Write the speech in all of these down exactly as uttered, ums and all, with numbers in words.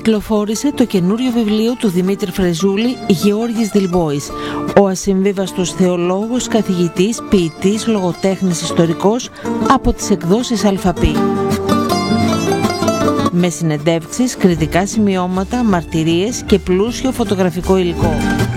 κυκλοφόρησε το καινούριο βιβλίο του Δημήτρη Φρεζούλη, Γεώργης Δηλμπόης, ο ασυμβίβαστος θεολόγος, καθηγητής, ποιητής, λογοτέχνης, ιστορικός, από τις εκδόσεις Αλφαπή. Με συνεντεύξεις, κριτικά σημειώματα, μαρτυρίες και πλούσιο φωτογραφικό υλικό.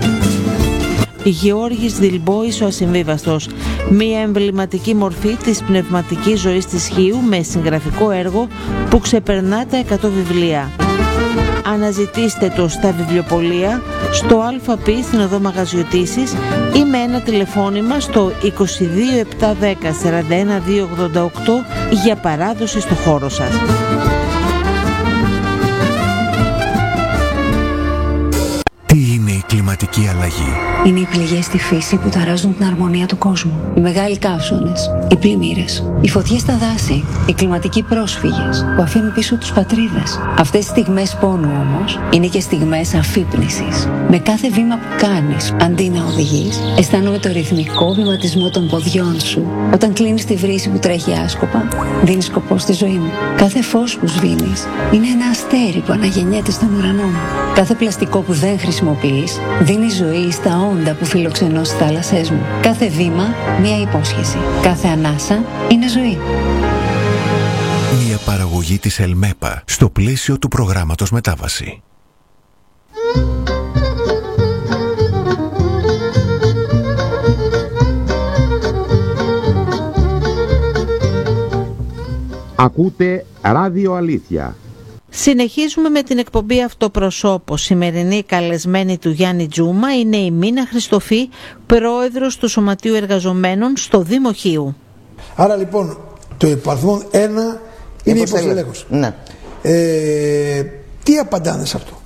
Γεώργης Δηλμπόης ο ασυμβίβαστος, μια εμβληματική μορφή της πνευματικής ζωής της Χίου με συγγραφικό έργο που ξεπερνά τα εκατό βιβλία. Αναζητήστε το στα βιβλιοπωλεία, στο Αλφαπή στην οδό Μαγαζιωτήσης ή με ένα τηλεφώνημα στο είκοσι δύο επτακόσια δέκα σαράντα ένα διακόσια ογδόντα οκτώ για παράδοση στο χώρο σας. Τι είναι η κλιματική αλλαγή? Είναι οι πληγές στη φύση που ταράζουν την αρμονία του κόσμου. Οι μεγάλοι καύσονες, οι πλημμύρες, οι φωτιές στα δάση, οι κλιματικοί πρόσφυγες που αφήνουν πίσω τους πατρίδες. Αυτές οι στιγμές πόνου όμως είναι και στιγμές αφύπνισης. Με κάθε βήμα που κάνεις, αντί να οδηγείς, αισθάνομαι το ρυθμικό βηματισμό των ποδιών σου. Όταν κλείνεις τη βρύση που τρέχει άσκοπα, δίνεις σκοπό στη ζωή μου. Κάθε φως που σβήνεις είναι ένα αστέρι που αναγεννιέται στον ουρανό μου. Κάθε πλαστικό που δεν χρησιμοποιείς δίνει ζωή στα όντα που φιλοξενώ στις θάλασσές μου. Κάθε βήμα μια υπόσχεση. Κάθε ανάσα είναι ζωή. Μια παραγωγή της Ελμέπα στο πλαίσιο του προγράμματος Μετάβαση. Ακούτε Ράδιο Αλήθεια. Συνεχίζουμε με την εκπομπή Αυτοπροσώπο. Σημερινή καλεσμένη του Γιάννη Τζούμα είναι η Μίνα Χριστοφή, πρόεδρος του Σωματείου Εργαζομένων στο Δήμο Χίου. Άρα λοιπόν το υπαριθμόν ένα είναι η υποστελέχωση. Ναι. Ε, τι απαντάνε σε αυτό?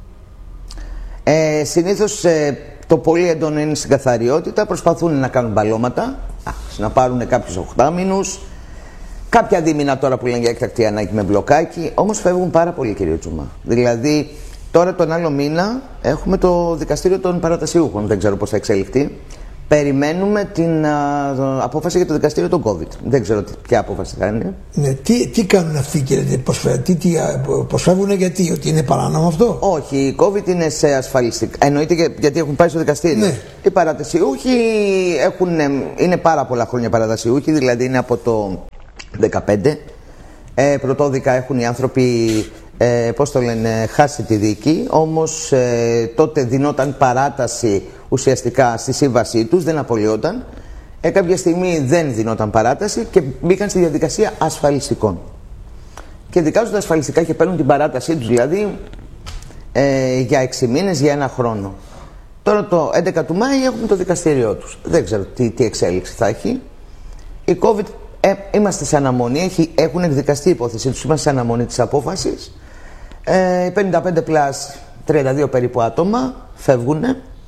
Ε, συνήθως ε, το πολύ έντονο είναι στην καθαριότητα. Προσπαθούν να κάνουν μπαλώματα, να πάρουν κάποιους οχτάμινους. Κάποια δίμηνα τώρα που λένε για έκτακτη ανάγκη με μπλοκάκι, όμως φεύγουν πάρα πολύ, κύριε Τζούμα. Δηλαδή, τώρα τον άλλο μήνα έχουμε το δικαστήριο των παρατασιούχων, δεν ξέρω πώς θα εξελιχθεί. Περιμένουμε την α, απόφαση για το δικαστήριο των COVID. Δεν ξέρω τι, ποια απόφαση θα είναι. Ναι, τι, τι κάνουν αυτοί, κύριε, τι, τι, πώς φεύγουν, γιατί, ότι είναι παράνομο αυτό? Όχι, οι COVID είναι σε ασφαλιστικά. Εννοείται για, γιατί έχουν πάει στο δικαστήριο. Ναι. Οι παρατασιούχοι έχουν, είναι πάρα πολλά χρόνια παρατασιούχοι, δηλαδή είναι από το δεκαπέντε. Ε, πρωτόδικα έχουν οι άνθρωποι, ε, πώς το λένε, χάσει τη δίκη, όμως ε, τότε δινόταν παράταση ουσιαστικά στη σύμβασή τους, δεν απολυόταν. Ε, κάποια στιγμή δεν δινόταν παράταση και μπήκαν στη διαδικασία ασφαλιστικών. Και δικάζουν τα ασφαλιστικά και παίρνουν την παράτασή τους, δηλαδή ε, για έξι μήνες, για ένα χρόνο. Τώρα το έντεκα του Μάη έχουμε το δικαστήριό τους. Δεν ξέρω τι, τι εξέλιξη θα έχει. Η COVID, ε, είμαστε σε αναμονή, έχει, έχουν εκδικαστεί η υπόθεσή τους, είμαστε σε αναμονή της απόφασης. Ε, πενήντα πέντε πλας τριάντα δύο περίπου άτομα φεύγουν.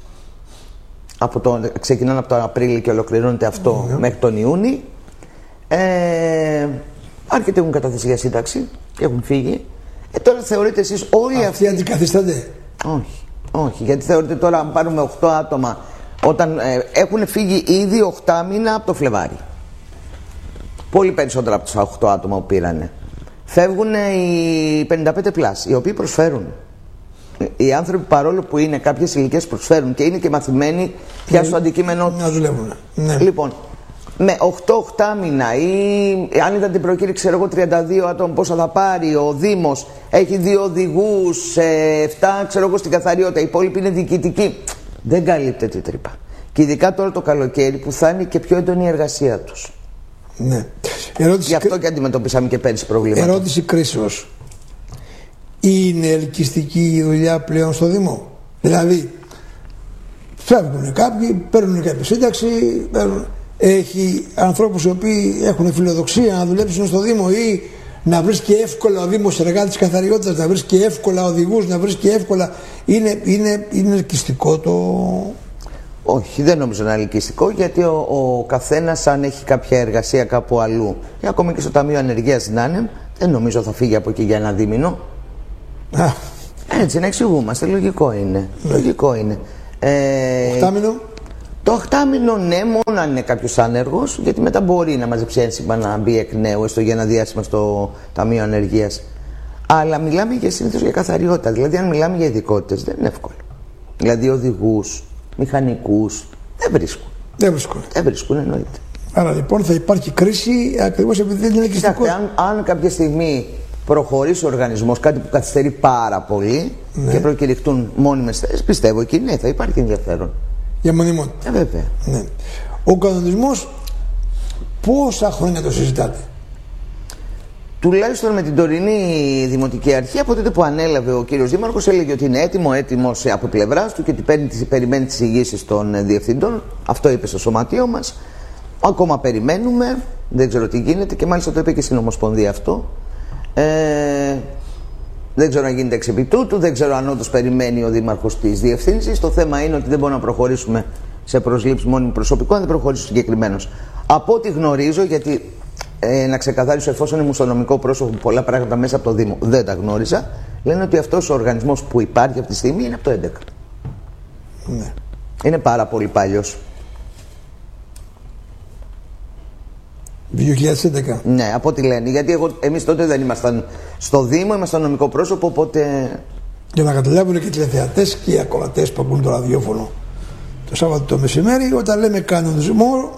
Από το, ξεκινάνε από τον Απρίλιο και ολοκληρώνεται αυτό mm-hmm. μέχρι τον Ιούνιο. Ε, αρκετοί έχουν καταθέσει για σύνταξη και έχουν φύγει. Ε, τώρα θεωρείτε εσείς όλοι αυτοί... Αυτοί αντικαθιστάτε? Όχι, όχι, γιατί θεωρείτε τώρα αν πάρουμε οκτώ άτομα όταν ε, έχουν φύγει ήδη οκτώ μήνα από το Φλεβάρι. Πολύ περισσότερα από τους οκτώ άτομα που πήρανε. Φεύγουν οι πενήντα πέντε πλας, οι οποίοι προσφέρουν. Οι άνθρωποι, παρόλο που είναι κάποιες ηλικίες, προσφέρουν και είναι και μαθημένοι πια στο αντικείμενο. Να δουλεύουν. Ναι. Λοιπόν, με οκτώ οκτάμινα ή αν ήταν την προκήρυξη, ξέρω εγώ, τριάντα δύο άτομα, πόσα θα πάρει ο Δήμος, έχει δύο οδηγούς, εφτά ξέρω εγώ στην καθαριότητα, οι υπόλοιποι είναι διοικητικοί. Δεν καλύπτεται η τρύπα. Και ειδικά τώρα το καλοκαίρι που θα είναι και πιο έντονη η εργασία τους. Ναι. Ερώτηση... Γι' αυτό και αντιμετωπίσαμε και πέρυσι προβλήματα. Ερώτηση κρίσεως. Είναι ελκυστική η δουλειά πλέον στο Δήμο? Δηλαδή, φεύγουν κάποιοι, παίρνουν κάποια σύνταξη, παίρνουν... έχει ανθρώπους οι οποίοι έχουν φιλοδοξία να δουλέψουν στο Δήμο ή να βρίσκει εύκολα ο Δήμος εργάτης καθαριότητας, να βρίσκει εύκολα οδηγούς, να βρίσκει εύκολα. Είναι, είναι, είναι ελκυστικό το... Όχι, δεν νομίζω να είναι ελκυστικό, γιατί ο, ο καθένας, αν έχει κάποια εργασία κάπου αλλού, ή ακόμη και στο Ταμείο Ανεργίας να είναι, δεν νομίζω θα φύγει από εκεί για ένα δίμηνο. Α. Έτσι, να εξηγούμαστε. Λογικό είναι. Ναι. Λογικό είναι. Ε, οχτάμινο. Το οχτάμινο, ναι, μόνο αν είναι κάποιος άνεργος, γιατί μετά μπορεί να μαζεψει ένσημα να μπει εκ νέου, έστω για ένα διάστημα στο Ταμείο Ανεργίας. Αλλά μιλάμε για συνήθως για καθαριότητα. Δηλαδή, αν μιλάμε για ειδικότητες, δεν είναι εύκολο. Δηλαδή, οδηγούς, μηχανικούς δεν βρίσκουν. Δεν βρίσκουν. Δεν βρίσκουν, εννοείται. Άρα λοιπόν θα υπάρχει κρίση ακριβώς επειδή δεν είναι ελκυστικό. Αν, αν κάποια στιγμή προχωρήσει ο οργανισμός, κάτι που καθυστερεί πάρα πολύ, ναι, και προκηρυχτούν μόνιμες θέσεις, πιστεύω εκεί ναι, θα υπάρχει ενδιαφέρον. Για μονιμότητα. Ε, βέβαια. Ναι. Ο κανονισμός πόσα χρόνια το συζητάτε? Τουλάχιστον με την τωρινή Δημοτική Αρχή, από τότε που ανέλαβε ο κύριος Δήμαρχος, έλεγε ότι είναι έτοιμο, έτοιμος από πλευράς του και ότι παίρνει, περιμένει τις εισηγήσεις των διευθυντών. Αυτό είπε στο σωματείο μας. Ακόμα περιμένουμε, δεν ξέρω τι γίνεται και μάλιστα το είπε και στην Ομοσπονδία αυτό. Ε, δεν ξέρω αν γίνεται εξ επί τούτου, δεν ξέρω αν όντως περιμένει ο Δήμαρχος της Διευθύνσης. Το θέμα είναι ότι δεν μπορούμε να προχωρήσουμε σε προσλήψεις μόνιμου προσωπικού αν δεν προχωρήσει συγκεκριμένος. Από ό,τι γνωρίζω, γιατί ε, να ξεκαθαρίσω, εφόσον ήμουν στο νομικό πρόσωπο, πολλά πράγματα μέσα από το Δήμο δεν τα γνώριζα, λένε ότι αυτός ο οργανισμός που υπάρχει αυτή τη στιγμή είναι από το έντεκα. Ναι. Είναι πάρα πολύ παλιός. δύο χιλιάδες έντεκα. Ναι, από ό,τι λένε. Γιατί εγώ, εμείς τότε δεν ήμασταν στο Δήμο, ήμασταν νομικό πρόσωπο, οπότε. Για να καταλάβουν και οι τηλεθεατές και οι ακροατές που ακούν το ραδιόφωνο το Σάββατο το μεσημέρι, όταν λέμε κανονισμό,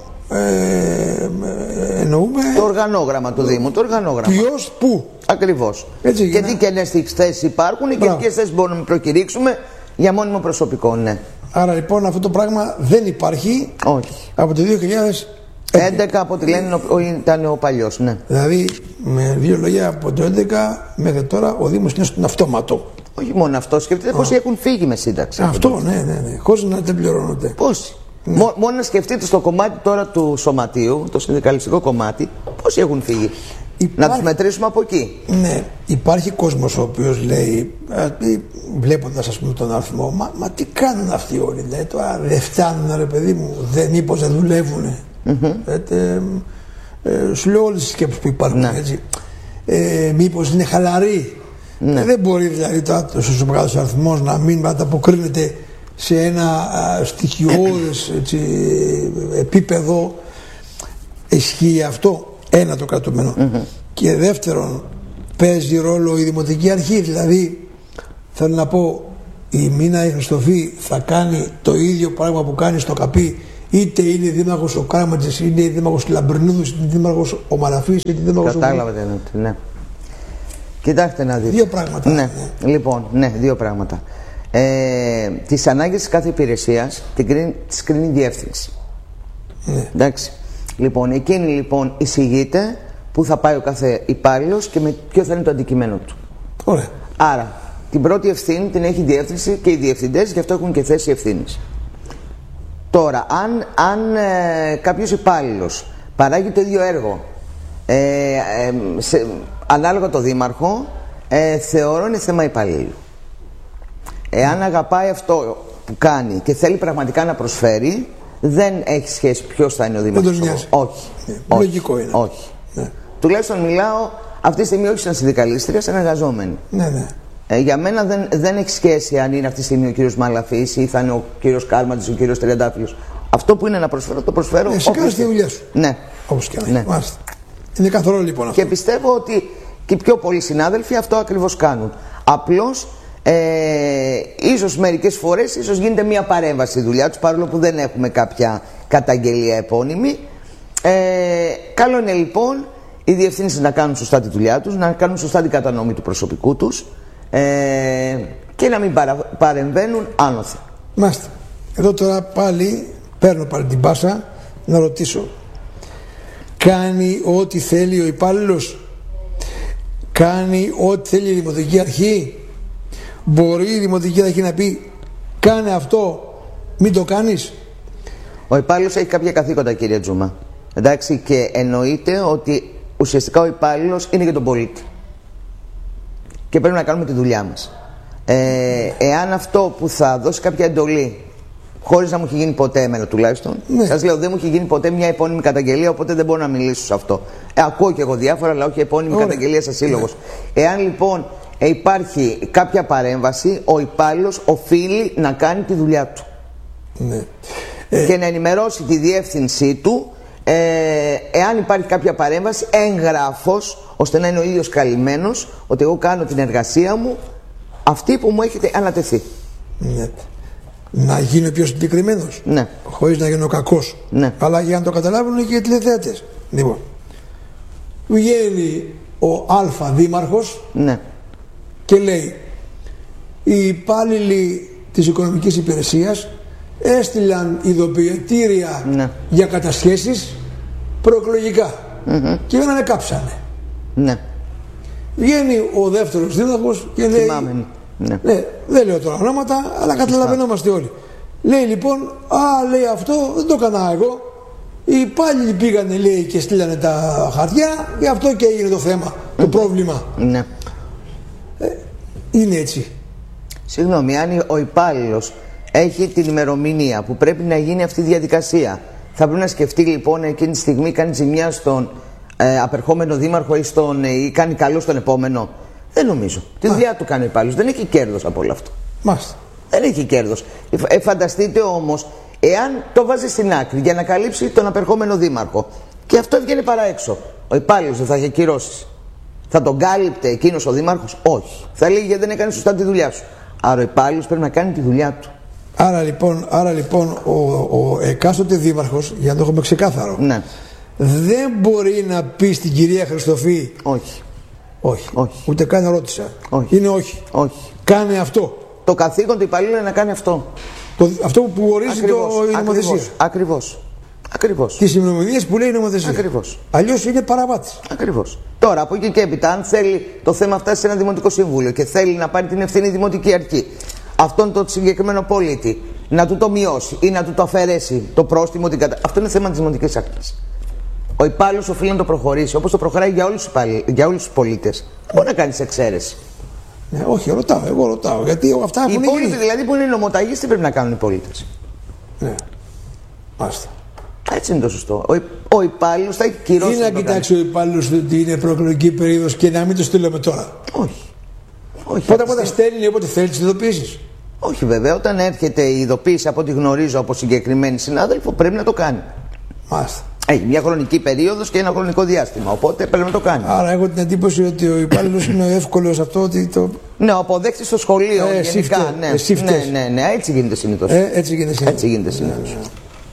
ε, εννοούμε. Το οργανόγραμμα του Δήμου. Το οργανόγραμμα. Ποιος, πού. Ακριβώς. Έτσι, και να... τι κενές θέσεις υπάρχουν και ποιες θέσεις μπορούμε να προκηρύξουμε για μόνιμο προσωπικό, ναι. Άρα λοιπόν αυτό το πράγμα δεν υπάρχει. Όχι. Από το δύο χιλιάδες έντεκα από ό,τι λένε ήταν ο παλιός, ναι. Δηλαδή, με δύο λόγια, από το έντεκα μέχρι τώρα ο Δήμος είναι στον αυτόματο. Όχι μόνο αυτό, σκεφτείτε πόσοι έχουν φύγει με σύνταξη. Αυτό, ναι, ναι, ναι. Χωρίς να δεν πληρώνονται. Πόσοι. Ναι. Μό, μόνο να σκεφτείτε στο κομμάτι τώρα του σωματείου, το συνδικαλιστικό κομμάτι, πόσοι έχουν φύγει. Υπάρχει... Να τους μετρήσουμε από εκεί. Ναι, υπάρχει κόσμος ο οποίος λέει, βλέποντας ας πούμε τον αριθμό, μα, μα τι κάνουν αυτοί όλοι, λέει, τώρα δεν φτάνουν ρε παιδί μου, δεν, μήπως δεν δουλεύουν. Mm-hmm. ε, ε, ε, σου λέω όλες τις σκέψεις που υπάρχουν, ναι, έτσι. Ε, μήπως είναι χαλαροί. Ναι. Ε, δεν μπορεί δηλαδή τώρα τόσο μεγάλος αριθμός να μην ανταποκρίνεται σε ένα α, στοιχειώδες έτσι, επίπεδο. Ισχύει αυτό, ένα το κρατούμενο. Mm-hmm. Και δεύτερον, παίζει ρόλο η Δημοτική Αρχή, δηλαδή θέλω να πω, η Μίνα η Χριστοφή θα κάνει το ίδιο πράγμα που κάνει στο Καπί, είτε είναι δήμαρχος ο Κάματζης, είτε είναι δήμαρχος Λαμπρινούδης, είτε είναι δήμαρχος ο Μαραφής, είτε είναι δήμαρχος ο... Κατάλαβατε, ναι. Κοιτάξτε να δείτε. Δύο πράγματα. Ναι. Ναι. Λοιπόν, ναι, δύο πράγματα. Ε, τις ανάγκες της κάθε υπηρεσίας τις κρίνει η διεύθυνση. Ναι. Εντάξει. Λοιπόν, εκείνη λοιπόν εισηγείται που θα πάει ο κάθε υπάλληλος και με ποιο θα είναι το αντικείμενο του. Ωραία. Άρα, την πρώτη ευθύνη την έχει η διεύθυνση και οι διευθυντές, γι' αυτό έχουν και θέση ευθύνης. Τώρα, αν, αν ε, κάποιος υπάλληλος παράγει το ίδιο έργο ε, ε, σε, ανάλογα το δήμαρχο, ε, θεωρώ είναι θέμα υπαλλήλου. Εάν αγαπάει αυτό που κάνει και θέλει πραγματικά να προσφέρει, δεν έχει σχέση ποιος θα είναι ο δήμαρχος. Όχι. Ναι, όχι. Λογικό είναι. Όχι. Ναι. Τουλάχιστον μιλάω αυτή τη στιγμή όχι σαν συνδικαλίστρια, σαν εργαζόμενη. Ναι, ναι. Ε, για μένα δεν, δεν έχει σχέση αν είναι αυτή τη στιγμή ο κύριος Μαλαφής ή θα είναι ο κύριος Κάρματζης, ο κύριος Τριαντάφυλλος. Αυτό που είναι να προσφέρω, το προσφέρω. Εσύ κάνεις τη δουλειά σου. Ναι. Όπως και να ναι. είναι. Είναι καθόλου λοιπόν αυτό. Και πιστεύω ότι και οι πιο πολλοί συνάδελφοι αυτό ακριβώς κάνουν. Απλώς, ε, ίσως μερικές φορές ίσως γίνεται μια παρέμβαση στη δουλειά τους, παρόλο που δεν έχουμε κάποια καταγγελία επώνυμη. Ε, καλό είναι λοιπόν οι διευθύνσεις να κάνουν σωστά τη δουλειά τους, να κάνουν σωστά την κατανομή του προσωπικού τους ε, και να μην παρα, παρεμβαίνουν άνωθεν. Μάστε. Εδώ τώρα πάλι παίρνω πάλι την πάσα να ρωτήσω. Κάνει ό,τι θέλει ο υπάλληλος? Κάνει ό,τι θέλει η Δημοτική Αρχή? Μπορεί η Δημοτική Αρχή να πει κάνε αυτό, μην το κάνεις? Ο υπάλληλος έχει κάποια καθήκοντα, κύριε Τζούμα. Εντάξει, και εννοείται ότι ουσιαστικά ο υπάλληλος είναι για τον πολίτη. Και πρέπει να κάνουμε τη δουλειά μας. Ε, εάν αυτό που θα δώσει κάποια εντολή, χωρίς να μου έχει γίνει ποτέ εμένα τουλάχιστον, ναι. Σας λέω, δεν μου έχει γίνει ποτέ μια επώνυμη καταγγελία, οπότε δεν μπορώ να μιλήσω σε αυτό. Ε, ακούω και εγώ διάφορα, αλλά όχι επώνυμη Ωραία. καταγγελία σαν σύλλογος. Ναι. Εάν λοιπόν ε, υπάρχει κάποια παρέμβαση, ο υπάλληλος οφείλει να κάνει τη δουλειά του. Ναι. Και ε... να ενημερώσει τη διεύθυνσή του ε, εάν υπάρχει κάποια παρέμβαση, εγγράφος, ώστε να είναι ο ίδιος καλυμμένος ότι εγώ κάνω την εργασία μου αυτή που μου έχετε ανατεθεί. Ναι. Να γίνω πιο συγκεκριμένος, ναι. χωρίς να γίνω κακός, ναι. αλλά για να το καταλάβουν και οι τηλεθεατές. Λοιπόν, βγαίνει ο Αλφα δήμαρχος, ναι. και λέει οι υπάλληλοι της οικονομικής υπηρεσίας έστειλαν ειδοποιητήρια, ναι. για κατασχέσεις προεκλογικά, mm-hmm. και δεν ανεκάψανε. Ναι. Βγαίνει ο δεύτερος δήμαρχος και λέει, ναι. ναι, δεν λέω τώρα ονόματα, αλλά καταλαβαίνόμαστε όλοι. Λέει λοιπόν, α, λέει αυτό δεν το έκανα εγώ. Οι υπάλληλοι πήγανε, λέει, και στείλανε τα χαρτιά, γι' αυτό και έγινε το θέμα, mm. το πρόβλημα. Ναι. Ε, είναι έτσι. Συγγνώμη, αν ο υπάλληλος έχει την ημερομηνία που πρέπει να γίνει αυτή η διαδικασία, θα πρέπει να σκεφτεί λοιπόν εκείνη τη στιγμή κάνει ζημιά στον ε, απερχόμενο δήμαρχο ή, στον, ε, ή κάνει καλό στον επόμενο. Δεν νομίζω. Τη δουλειά του κάνει ο υπάλληλος. Δεν έχει κέρδος από όλο αυτό. Μάλιστα. Δεν έχει κέρδος. Ε, φανταστείτε όμως, εάν το βάζει στην άκρη για να καλύψει τον απερχόμενο δήμαρχο και αυτό έβγαινε παρά έξω, ο υπάλληλος δεν θα είχε κυρώσεις? Θα τον κάλυπτε εκείνος ο δήμαρχος? Όχι. Θα λέει γιατί δεν έκανε σωστά τη δουλειά σου. Άρα ο υπάλληλος πρέπει να κάνει τη δουλειά του. Άρα λοιπόν, άρα, λοιπόν ο, ο εκάστοτε δήμαρχος, για να το έχουμε ξεκάθαρο, ναι. δεν μπορεί να πει στην κυρία Χριστοφή όχι. Όχι. όχι. Ούτε καν ρώτησα. Όχι. Είναι όχι. όχι. Κάνε αυτό. Το καθήκον του υπαλλήλου είναι να κάνει αυτό. Το, αυτό που ορίζει ακριβώς, το, η νομοθεσία. Ακριβώς. Ακριβώς. Τις ημερομηνίες που λέει η νομοθεσία. Ακριβώς. Αλλιώς είναι παραβάτης. Ακριβώς. Τώρα από εκεί και έπειτα, αν θέλει το θέμα φτάσει σε ένα δημοτικό συμβούλιο και θέλει να πάρει την ευθύνη η δημοτική αρχή, αυτόν τον συγκεκριμένο πολίτη να του το μειώσει ή να του το αφαιρέσει το πρόστιμο, την κατα... αυτό είναι θέμα της δημοτικής αρχής. Ο υπάλληλος οφείλει να το προχωρήσει όπως το προχωράει για όλους, για όλους τους πολίτες. Μπορεί να κάνεις εξαίρεση. Ναι, όχι, ρωτάω, εγώ ρωτάω. Γιατί αυτά έχουν γίνει. Οι υπόλοιποι δηλαδή που είναι νομοταγείς, τι πρέπει να κάνουν οι πολίτες? Ναι. Μάλιστα. Έτσι είναι το σωστό. Ο, ο υπάλληλος θα έχει κυρώσει. Ή να κοιτάξει ο υπάλληλος ότι είναι προεκλογική περίοδος και να μην το στείλουμε τώρα. Όχι. Όχι. Πότε πότε στέλνει όποτε θέλει τις ειδοποιήσεις. Όχι βέβαια. Όταν έρχεται η ειδοποίηση από ό,τι γνωρίζω από συγκεκριμένη συνάδελφο, πρέπει να το κάνει. Μάλιστα. Έχει μια χρονική περίοδος και ένα χρονικό διάστημα. Οπότε πρέπει να το κάνει. Άρα έχω την εντύπωση ότι ο υπάλληλος είναι εύκολος αυτό ότι το. Ναι, ο αποδέκτης στο σχολείο. Ε, γενικά. Ναι. Ε, ναι, ναι, ναι, έτσι γίνεται συνήθως. Ε, έτσι γίνεται συνήθως. Έτσι γίνεται συνήθως. Ναι, ναι.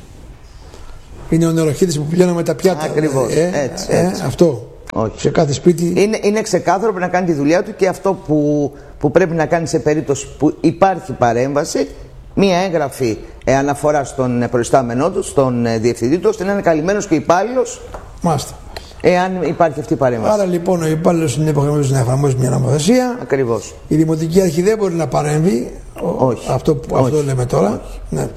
Είναι ο νεροχύτης που πηγαίνουμε τα πιάτα. Ακριβώς. Ε, έτσι, ε, έτσι. Αυτό. Όχι. Σε κάθε σπίτι. Είναι, είναι ξεκάθαρο, πρέπει να κάνει τη δουλειά του και αυτό που, που πρέπει να κάνει σε περίπτωση που υπάρχει παρέμβαση, μία έγγραφη ε, αναφορά στον προϊστάμενό του, στον ε, διευθυντή του, ώστε να είναι καλυμμένος και ο υπάλληλος. Μάλιστα. Εάν υπάρχει αυτή η παρέμβαση. Άρα λοιπόν ο υπάλληλος είναι υποχρεωμένος να εφαρμόσει μια νομοθεσία. Ακριβώς. Η δημοτική αρχή δεν μπορεί να παρέμβει. Όχι. Αυτό, που, Όχι. αυτό λέμε τώρα. Όχι. Ναι.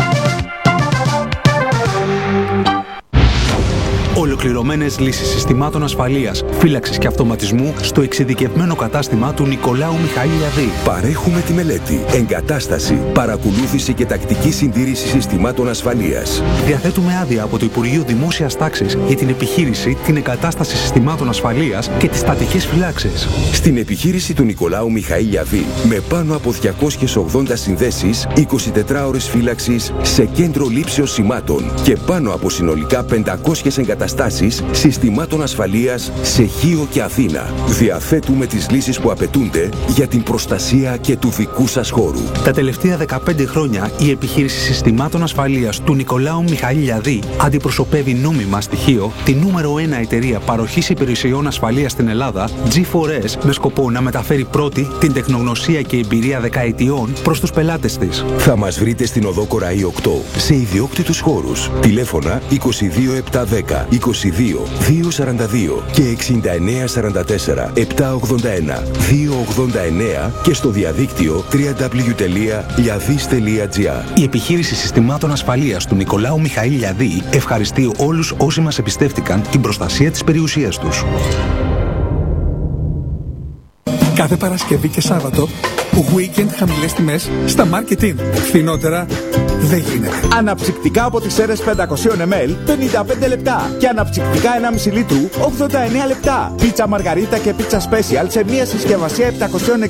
Ολοκληρωμένες λύσεις συστημάτων ασφαλείας, φύλαξης και αυτοματισμού στο εξειδικευμένο κατάστημα του Νικολάου Μιχαήλιαδη. Παρέχουμε τη μελέτη, εγκατάσταση, παρακολούθηση και τακτική συντήρηση συστημάτων ασφαλείας. Διαθέτουμε άδεια από το Υπουργείο Δημόσιας Τάξης για την επιχείρηση, την εγκατάσταση συστημάτων ασφαλείας και τις στατικές φυλάξεις. Στην επιχείρηση του Νικολάου Μιχαήλιαδη, με πάνω από διακόσιες ογδόντα συνδέσεις, εικοσιτετράωρες φύλαξης σε κέντρο λήψεως σημάτων και πάνω από συνολικά πεντακόσιες εγκαταστάσεις συστημάτων ασφαλείας σε Χίο και Αθήνα. Διαθέτουμε τις λύσεις που απαιτούνται για την προστασία και του δικού σας χώρου. Τα τελευταία δεκαπέντε χρόνια η επιχείρηση συστημάτων ασφαλείας του Νικολάου Μιχαήλιαδη αντιπροσωπεύει νόμιμα στοιχείο τη νούμερο ένα εταιρεία παροχής υπηρεσιών ασφαλείας στην Ελλάδα, τζι φορ ες, με σκοπό να μεταφέρει πρώτη την τεχνογνωσία και εμπειρία δεκαετιών προς τους πελάτες της. Θα μας βρείτε στην οδό Κοραή οκτώ σε ιδιόκτητους χώρους. Τηλέφωνα είκοσι δύο επτακόσια δέκα είκοσι δύο διακόσια σαράντα δύο και εξήντα εννέα σαράντα τέσσερα επτακόσια ογδόντα ένα διακόσια ογδόντα εννέα και στο διαδίκτυο double-u double-u double-u τελεία liadis τελεία gr. Η επιχείρηση συστημάτων ασφαλείας του Νικολάου Μιχαήλιαδη ευχαριστεί όλους όσοι μας εμπιστεύτηκαν την προστασία της περιουσίας τους. Κάθε Παρασκευή και Σάββατο, weekend χαμηλές τιμές στα Market-in. Φθηνότερα δεν γίνεται. Αναψυκτικά από τις αίρες πεντακόσια μιλιλίτρων πενήντα πέντε λεπτά και αναψυκτικά ενάμιση λίτρου ογδόντα εννέα λεπτά. Πίτσα μαργαρίτα και πίτσα special σε μία συσκευασία επτακόσια εξήντα